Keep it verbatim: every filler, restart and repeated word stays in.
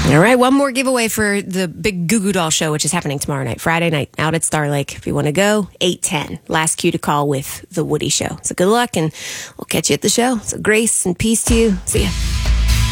All right, one more giveaway for the big Goo Goo Doll show, which is happening tomorrow night, Friday night, out at Star Lake. If you want to go, eight ten. Last cue to call with The Woody Show. So good luck, and we'll catch you at the show. So grace and peace to you. See ya.